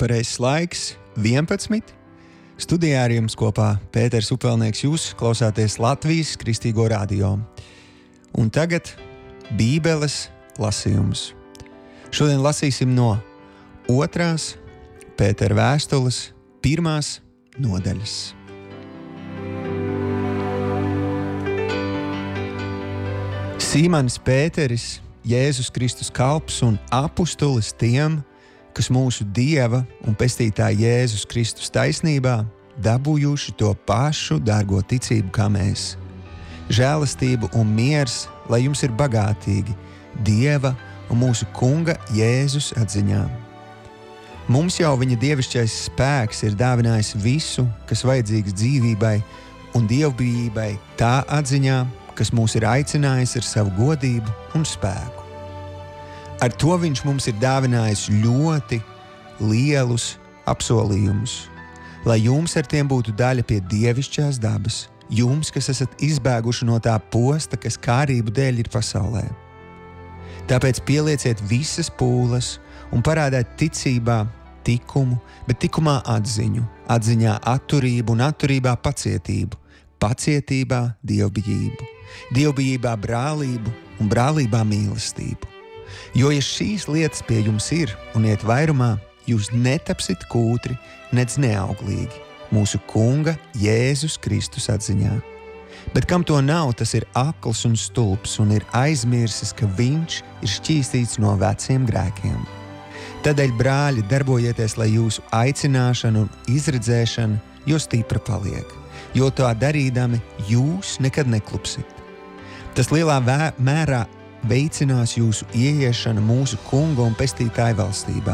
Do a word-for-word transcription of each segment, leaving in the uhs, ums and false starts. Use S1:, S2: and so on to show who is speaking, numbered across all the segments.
S1: Pareizs laiks vienpadsmit. Studijā ar jums kopā Pēters Upelnieks, jūs klausāties Latvijas Kristīgo radio. Un tagad Bībeles lasījums. Šodien lasīsim no otrās Pētera vēstules pirmās nodaļas. Sīmanis Pēteris, Jēzus Kristus kalps un apustulis tiem, kas mūsu Dieva un pestītāja Jēzus Kristus taisnībā dabūjuši to pašu dārgo ticību kā mēs. Žēlastību un miers, lai jums ir bagātīgi Dieva un mūsu Kunga Jēzus atziņā. Mums jau viņa dievišķais spēks ir dāvinājis visu, kas vajadzīgs dzīvībai un dievbijībai tā atziņā, kas mūs ir aicinājis ar savu godību un spēku. Ar to viņš mums ir dāvinājis ļoti lielus apsolījumus, lai jums ar tiem būtu daļa pie dievišķās dabas, jums, kas esat izbēguši no tā posta, kas kārību dēļ ir pasaulē. Tāpēc pielieciet visas pūles un parādiet ticībā tikumu, bet tikumā atziņu, atziņā atturību un atturībā pacietību, pacietībā dievbijību, dievbijībā brālību un brālībā mīlestību. Jo, ja šīs lietas pie jums ir un iet vairumā, jūs netapsit kūtri, nec neauglīgi, mūsu Kunga Jēzus Kristus atziņā. Bet kam to nav, tas ir akls un stulbs un ir aizmirsis, ka viņš ir šķīstīts no veciem grēkiem. Tādēļ, brāļi, darbojieties, lai jūsu aicināšana un izredzēšana jo stipra paliek, jo tā darīdami jūs nekad neklupsit. Tas lielā vē, mērā veicinās jūsu ieiešanu mūsu Kunga un pestītāja valstībā.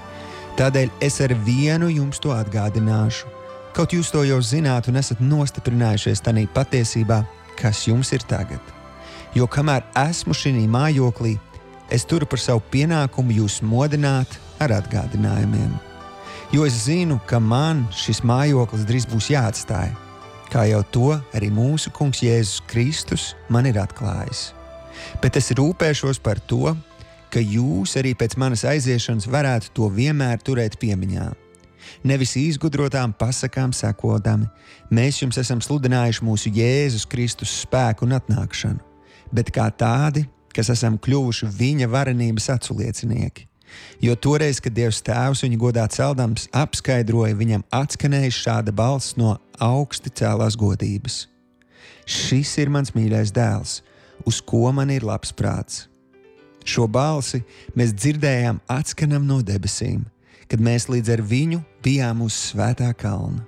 S1: Tādēļ es ar vienu jums to atgādināšu, kaut jūs to jau zināt un esat nostiprinājušies tanī patiesībā, kas jums ir tagad. Jo kamēr esmu šinī mājoklī, es turu par savu pienākumu jūs modināt ar atgādinājumiem. Jo es zinu, ka man šis mājoklis drīz būs jāatstāj, kā jau to arī mūsu Kungs Jēzus Kristus man ir atklājis. Bet es rūpēšos par to, ka jūs arī pēc manas aiziešanas varētu to vienmēr turēt piemiņā. Nevis izgudrotām pasakām sekodami, mēs jums esam sludinājuši mūsu Jēzus Kristus spēku un atnākšanu, bet kā tādi, kas esam kļuvuši viņa varenības aculiecinieki. Jo toreiz, kad Dievs Tēvs viņu godā celdams apskaidroja, viņam atskanēja šāda balss no augsti cēlās godības. Šis ir mans mīļais dēls, uz ko man ir labs prāts. Šo balsi mēs dzirdējām atskanam no debesīm, kad mēs līdz ar viņu bijām uz svētā kalna.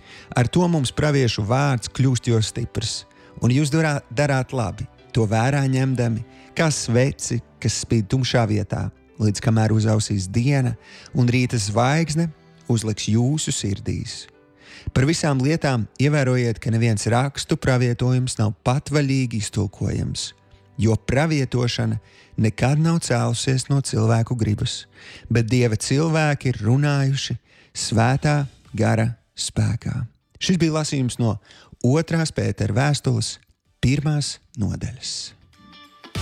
S1: Ar to mums praviešu vārds kļūst jo stiprs, un jūs darāt, darāt labi, to vērā ņemdami, kā sveci, kas spīd tumšā vietā, līdz kamēr uzausīs diena un rīta zvaigzne uzliks jūsu sirdīs. Par visām lietām ievērojiet, ka neviens rakstu pravietojums nav patvaļīgi iztulkojams, jo pravietošana nekad nav cēlusies no cilvēku gribas, bet Dieva cilvēki ir runājuši svētā gara spēkā. Šis bija lasījums no otrās Pētera vēstules pirmās nodaļas.